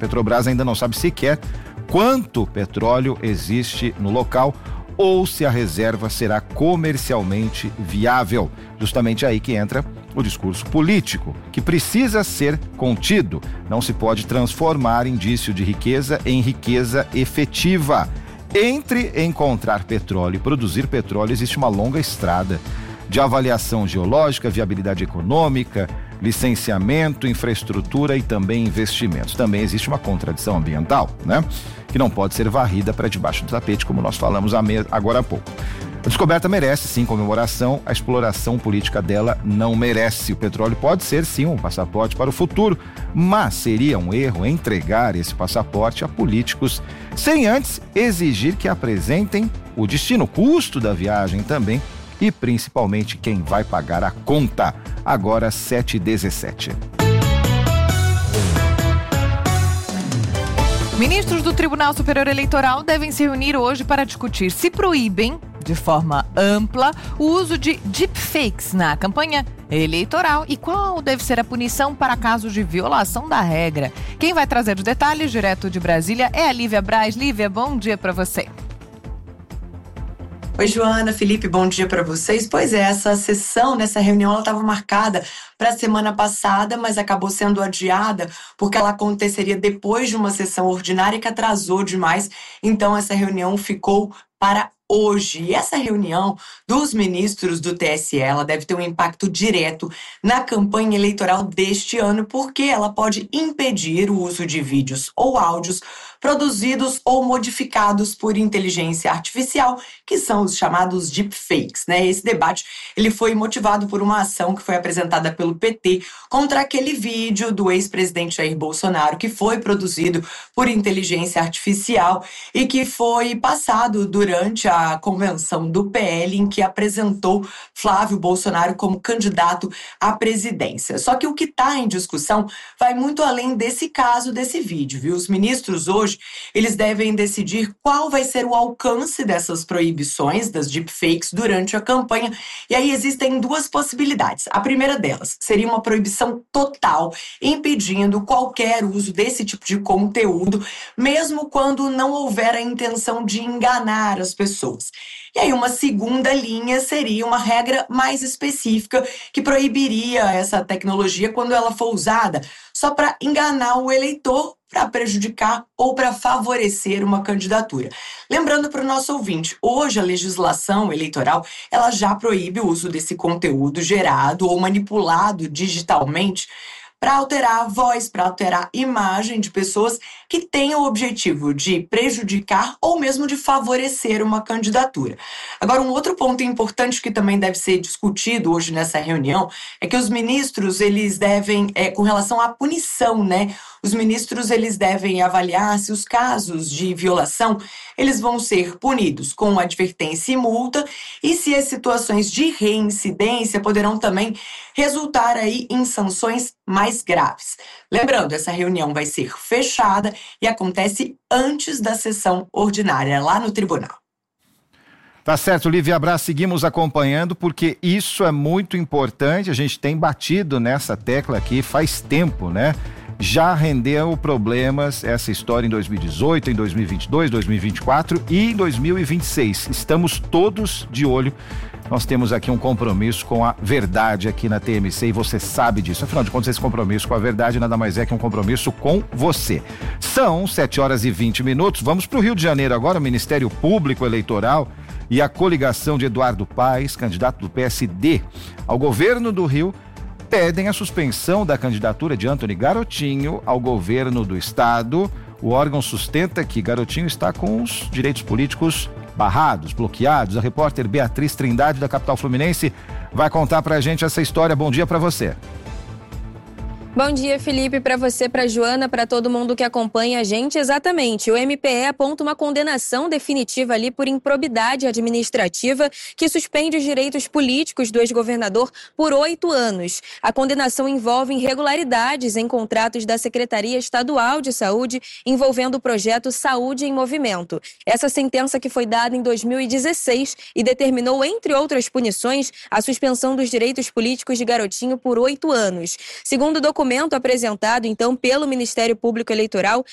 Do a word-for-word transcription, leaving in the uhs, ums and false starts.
Petrobras ainda não sabe sequer quanto petróleo existe no local ou se a reserva será comercialmente viável. Justamente aí que entra o discurso político, que precisa ser contido. Não se pode transformar indício de riqueza em riqueza efetiva. Entre encontrar petróleo e produzir petróleo existe uma longa estrada de avaliação geológica, viabilidade econômica, licenciamento, infraestrutura e também investimentos. Também existe uma contradição ambiental, né? Que não pode ser varrida para debaixo do tapete, como nós falamos agora há pouco. A descoberta merece, sim, comemoração. A exploração política dela não merece. O petróleo pode ser, sim, um passaporte para o futuro, mas seria um erro entregar esse passaporte a políticos sem antes exigir que apresentem o destino, o custo da viagem também e principalmente quem vai pagar a conta. Agora sete e dezessete. Ministros do Tribunal Superior Eleitoral devem se reunir hoje para discutir se proíbem, de forma ampla, o uso de deepfakes na campanha eleitoral e qual deve ser a punição para casos de violação da regra. Quem vai trazer os detalhes direto de Brasília é a Lívia Braz. Lívia, bom dia para você. Oi, Joana, Felipe, bom dia para vocês. Pois é, essa sessão, nessa reunião, ela estava marcada para a semana passada, mas acabou sendo adiada porque ela aconteceria depois de uma sessão ordinária que atrasou demais. Então, essa reunião ficou para hoje. E essa reunião dos ministros do T S E, ela deve ter um impacto direto na campanha eleitoral deste ano, porque ela pode impedir o uso de vídeos ou áudios produzidos ou modificados por inteligência artificial, que são os chamados deepfakes, né? Esse debate, ele foi motivado por uma ação que foi apresentada pelo P T contra aquele vídeo do ex-presidente Jair Bolsonaro, que foi produzido por inteligência artificial e que foi passado durante a convenção do P L, em que apresentou Flávio Bolsonaro como candidato à presidência. Só que o que está em discussão vai muito além desse caso, desse vídeo, viu? Os ministros hoje, eles devem decidir qual vai ser o alcance dessas proibições, das deepfakes, durante a campanha. E aí existem duas possibilidades. A primeira delas seria uma proibição total, impedindo qualquer uso desse tipo de conteúdo, mesmo quando não houver a intenção de enganar as pessoas. E aí uma segunda linha seria uma regra mais específica que proibiria essa tecnologia quando ela for usada só para enganar o eleitor, para prejudicar ou para favorecer uma candidatura. Lembrando para o nosso ouvinte, hoje a legislação eleitoral ela já proíbe o uso desse conteúdo gerado ou manipulado digitalmente para alterar a voz, para alterar a imagem de pessoas que têm o objetivo de prejudicar ou mesmo de favorecer uma candidatura. Agora, um outro ponto importante que também deve ser discutido hoje nessa reunião é que os ministros, eles devem, é, com relação à punição, né? Os ministros, eles devem avaliar se os casos de violação, eles vão ser punidos com advertência e multa e se as situações de reincidência poderão também resultar aí em sanções mais graves. Lembrando, essa reunião vai ser fechada e acontece antes da sessão ordinária lá no tribunal. Tá certo, Lívia Braz, seguimos acompanhando porque isso é muito importante, a gente tem batido nessa tecla aqui faz tempo, né? Já rendeu problemas essa história em dois mil e dezoito, em dois mil e vinte e dois, dois mil e vinte e quatro e em dois mil e vinte e seis. Estamos todos de olho. Nós temos aqui um compromisso com a verdade aqui na T M C e você sabe disso. Afinal de contas, esse compromisso com a verdade nada mais é que um compromisso com você. São sete horas e vinte minutos. Vamos para o Rio de Janeiro agora. O Ministério Público Eleitoral e a coligação de Eduardo Paes, candidato do P S D ao governo do Rio, pedem a suspensão da candidatura de Antony Garotinho ao governo do estado. O órgão sustenta que Garotinho está com os direitos políticos barrados, bloqueados. A repórter Beatriz Trindade, da capital fluminense, vai contar pra gente essa história. Bom dia pra você. Bom dia, Felipe, para você, para Joana, para todo mundo que acompanha a gente. Exatamente, o M P E aponta uma condenação definitiva ali por improbidade administrativa que suspende os direitos políticos do ex-governador por oito anos. A condenação envolve irregularidades em contratos da Secretaria Estadual de Saúde envolvendo o projeto Saúde em Movimento. Essa sentença que foi dada em dois mil e dezesseis e determinou, entre outras punições, a suspensão dos direitos políticos de Garotinho por oito anos. Segundo o documento documento apresentado, então, pelo Ministério Público Eleitoral,